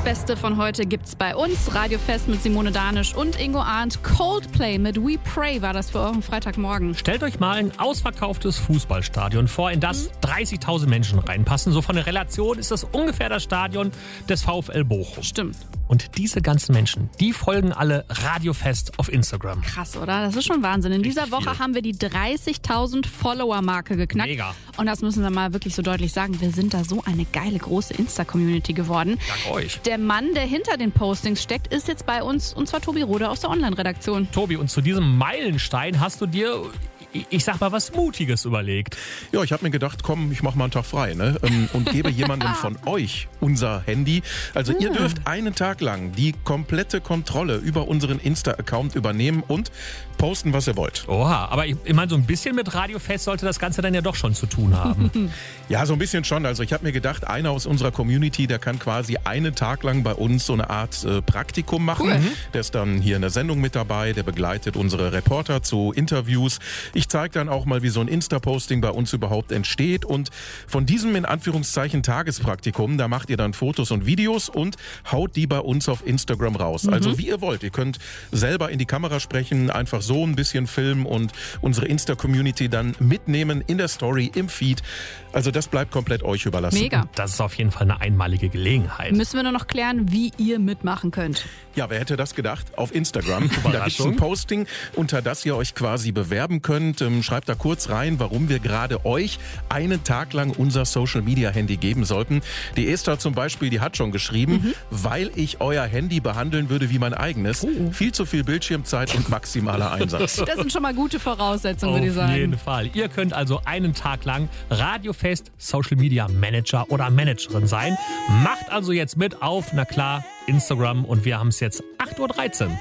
Beste von heute gibt's bei uns. Radiofest mit Simone Danisch und Ingo Arndt. Coldplay mit We Pray war das für euren Freitagmorgen. Stellt euch mal ein ausverkauftes Fußballstadion vor, in das 30.000 Menschen reinpassen. So von der Relation ist das ungefähr das Stadion des VfL Bochum. Stimmt. Und diese ganzen Menschen, die folgen alle Radiofest auf Instagram. Krass, oder? Das ist schon Wahnsinn. In dieser Woche haben wir die 30.000 Follower-Marke geknackt. Mega. Und das müssen wir mal wirklich so deutlich sagen. Wir sind da so eine geile, große Insta-Community geworden. Dank euch. Der Mann, der hinter den Postings steckt, ist jetzt bei uns, und zwar Tobi Rode aus der Online-Redaktion. Tobi, und zu diesem Meilenstein hast du dir, ich sag mal, was Mutiges überlegt. Ja, ich habe mir gedacht, komm, ich mache mal einen Tag frei, ne? Und gebe jemandem von euch unser Handy. Also ihr dürft einen Tag lang die komplette Kontrolle über unseren Insta-Account übernehmen und posten, was ihr wollt. Oha, aber ich meine, so ein bisschen mit Radiofest sollte das Ganze dann ja doch schon zu tun haben. Ja, so ein bisschen schon. Also ich habe mir gedacht, einer aus unserer Community, der kann quasi einen Tag lang bei uns so eine Art Praktikum machen. Cool. Der ist dann hier in der Sendung mit dabei, der begleitet unsere Reporter zu Interviews. Ich zeige dann auch mal, wie so ein Insta-Posting bei uns überhaupt entsteht. Und von diesem in Anführungszeichen Tagespraktikum, da macht ihr dann Fotos und Videos und haut die bei uns auf Instagram raus. Also wie ihr wollt. Ihr könnt selber in die Kamera sprechen, einfach so ein bisschen filmen und unsere Insta-Community dann mitnehmen in der Story, im Feed. Also das bleibt komplett euch überlassen. Mega. Das ist auf jeden Fall eine einmalige Gelegenheit. Müssen wir nur noch klären, wie ihr mitmachen könnt. Ja, wer hätte das gedacht? Auf Instagram. Da gibt es ein Posting, unter das ihr euch quasi bewerben könnt. Schreibt da kurz rein, warum wir gerade euch einen Tag lang unser Social-Media-Handy geben sollten. Die Esther zum Beispiel, die hat schon geschrieben, weil ich euer Handy behandeln würde wie mein eigenes. Viel zu viel Bildschirmzeit und maximaler Einsatz. Das sind schon mal gute Voraussetzungen, würde ich sagen. Auf jeden Fall. Ihr könnt also einen Tag lang Radiofest Social Media Manager oder Managerin sein. Macht also jetzt mit auf, na klar, Instagram, und wir haben es jetzt 8.13 Uhr.